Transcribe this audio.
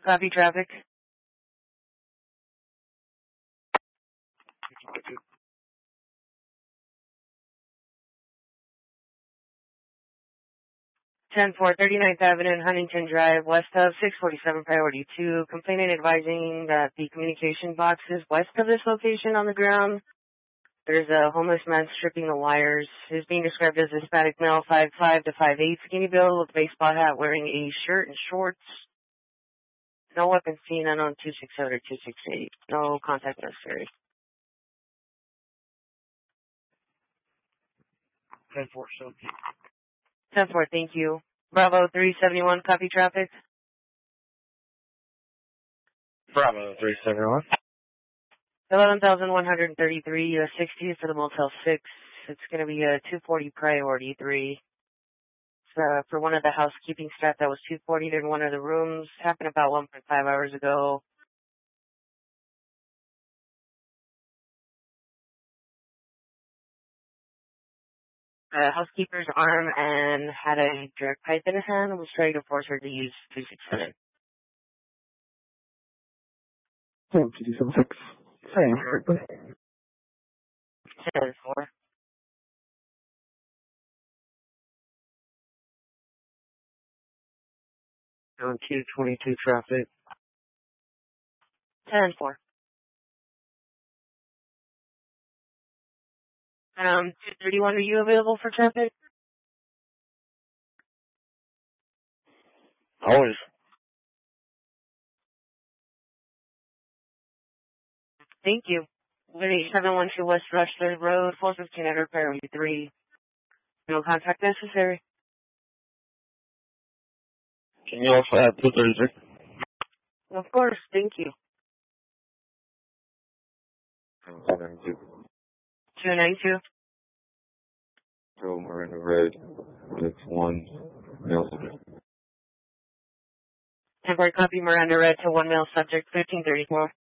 Copy traffic. Ten four 39th Avenue and Huntington Drive, west of 647 Priority 2. Complainant advising that the communication box is west of this location on the ground. There's a homeless man stripping the wires. He's being described as a Hispanic male, 5'5" to 5'8", skinny build with a baseball hat, wearing a shirt and shorts. No weapon seen, unknown 267 or 268. No contact necessary. 10-4, so. 10-4, thank you. Bravo 371, copy traffic. Bravo 371. 11,133 US 60 for the Motel 6. It's going to be a 240 Priority 3. For one of the housekeeping staff that was 240 in one of the rooms. Happened about 1.5 hours ago. Housekeeper's arm and had a drag pipe in his hand and was trying to force her to use 267. 276. Same. 10-4. On 222 traffic. 10-4. 231, are you available for traffic? Always. Thank you. 712 West Rushland Road, 415 Priority 3. No contact necessary. Can you also add 233? Of course, thank you. 292. So Miranda Red, it's 1 male subject. Temporary copy Miranda Red to 1 male subject, 1534.